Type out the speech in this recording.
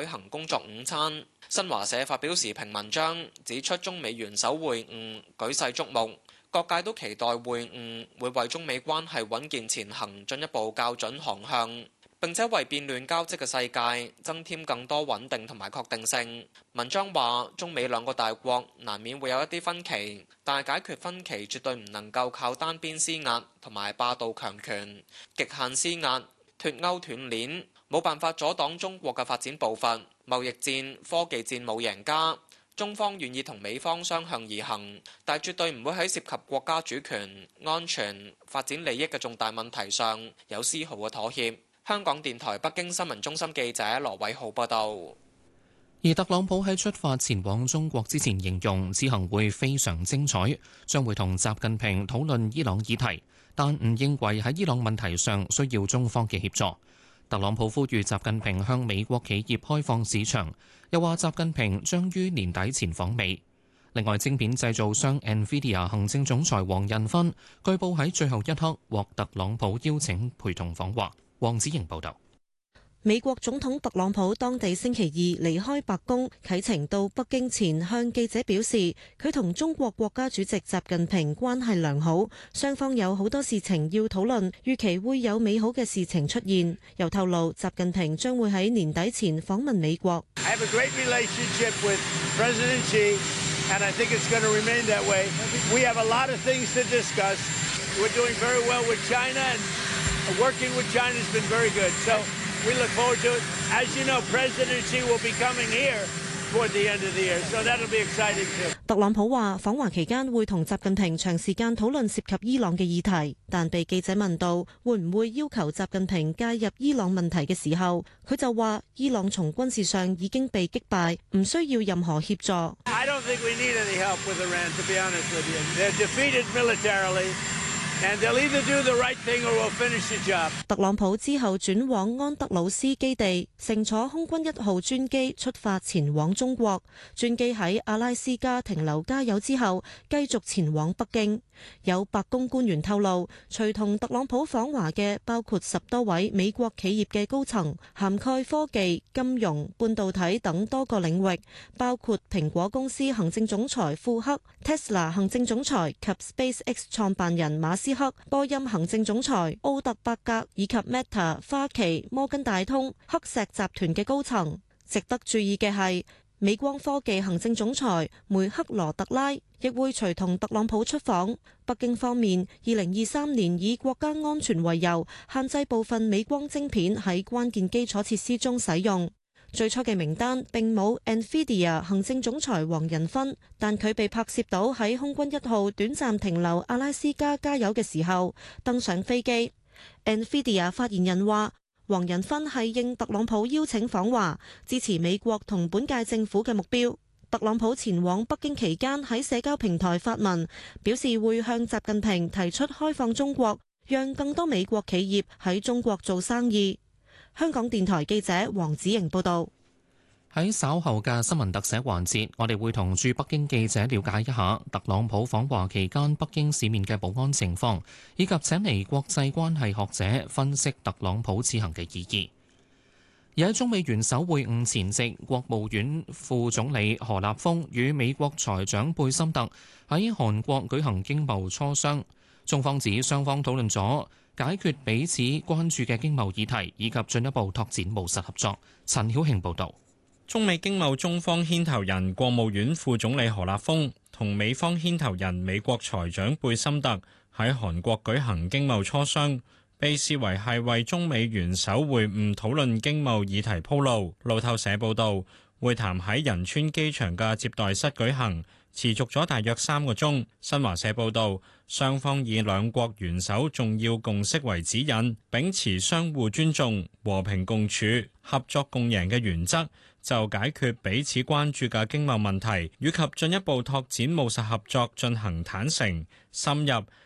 舉行工作午餐。新華社發表時評文章，指出中美元首會晤舉世矚目，各界都期待會晤會為中美關係穩健前行進一步校準航向，並且為變亂交織嘅世界增添更多穩定同埋確定性。文章話，中美兩個大國難免會有一啲分歧，但係解決分歧絕對唔能夠靠單邊施壓同埋霸道強權、極限施壓、脫鈎斷鏈，冇辦法阻擋中國嘅發展步伐。貿易戰、科技戰冇贏家，中方願意同美方相向而行，但絕對唔會喺涉及國家主權、安全、發展利益嘅重大問題上有絲毫嘅妥協。香港電台北京新聞中心記者羅偉浩報道。 而特朗普喺出發前往中國之前形容此行會非常精彩，將會同習近平討論伊朗議題，但唔認為喺伊朗問題上需要中方嘅協助。特朗普呼籲習近平向美國企業開放市場，又話習近平將於年底前訪美。另外，晶片製造商 NVIDIA 行政總裁黃仁勳據報喺最後一刻獲特朗普邀請陪同訪華。黃子瑩報導。 美國總統特朗普當地星期二離開白宮啟程到北京前，向記者表示，佢同中國國家主席習近平關係良好，雙方有好多事情要討論，預期會有美好嘅事情出現。又透露，習近平將會喺年底前訪問美國。 I have a great relationship with President Xi, and I think it's going to remain that way. We have a lot of things to discuss. We're doing very well with China, and working with China has been very good. So we look forward to it. As you know, President Xi will be coming here toward the end of the year, so that'll be exciting too. 特朗普話訪華期間會同習近平長時間討論涉及伊朗嘅議題，但被記者問到會唔會要求習近平介入伊朗問題嘅時候，佢就話伊朗從軍事上已經被擊敗，唔需要任何協助。 I don't think we need any help with Iran, to be honest with you. They're defeated militarily. And they'll either do the right thing or we'll finish the job. 特朗普之後轉往安德魯斯基地，乘坐空軍1號專機出發前往中國。專機喺阿拉斯加停留加油之後，繼續前往北京。有白宮官員透露，隨同特朗普訪華嘅包括10多位美國企業嘅高層，涵蓋科技、金融、半導體等多個領域，包括蘋果公司行政總裁庫克、Tesla 行政總裁及 SpaceX 創辦人馬斯克、波音行政總裁奧特伯格以及 Meta、花旗、摩根大通、黑石集團嘅高層。值得注意嘅係，美光科技行政總裁梅克羅特拉亦會隨同特朗普出訪。北京方面，2023年以國家安全為由，限制部分美光晶片喺關鍵基礎設施中使用。最初嘅名單並冇 NVIDIA 行政總裁黃仁勳，但佢被拍攝到喺空軍1號短暫停留阿拉斯加加油嘅時候登上飛機。NVIDIA 發言人話，黃仁勳係應特朗普邀請訪華，支持美國同本屆政府嘅目標。特朗普前往北京期間喺社交平台發文，表示會向習近平提出開放中國，讓更多美國企業喺中國做生意。香港電台記者黃子瑩報道。 喺稍後嘅新聞特寫環節，我哋會同駐北京記者了解一下特朗普訪華期間北京市面嘅保安情況，以及請嚟國際關係學者分析特朗普此行嘅意義。而喺中美元首會晤前夕，國務院副總理何立峰與美國財長貝森特喺韓國舉行經貿磋商。中方指雙方討論咗解決彼此關注嘅經貿議題，以及進一步拓展務實合作。陳曉慶報導。 中美經貿中方牽頭人國務院副總理何立峰同美方牽頭人美國財長貝森特喺韓國舉行經貿磋商，被視為係為中美元首會晤討論經貿議題鋪路。路透社報導，會談喺仁川機場嘅接待室舉行，持續咗大約3個鐘。新華社報導，雙方以兩國元首重要共識為指引，秉持相互尊重、和平共處、合作共贏嘅原則，就解決彼此關注嘅經貿問題，以及進一步拓展務實合作進行坦誠、深入、